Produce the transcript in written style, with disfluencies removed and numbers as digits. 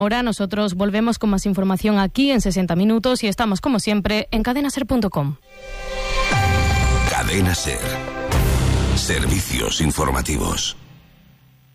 Ahora nosotros volvemos con más información aquí en 60 minutos y estamos como siempre en cadenaser.com. Cadena Ser. Servicios informativos.